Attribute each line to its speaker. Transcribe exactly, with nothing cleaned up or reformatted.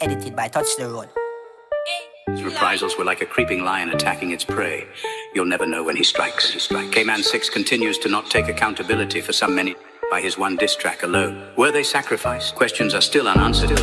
Speaker 1: edited by Touch the Road.
Speaker 2: Reprisals were like a creeping lion attacking its prey. You'll never know when he strikes. He strikes. K-Man six continues to not take accountability for some many by his one diss track alone. Were they sacrificed? Questions are still unanswered.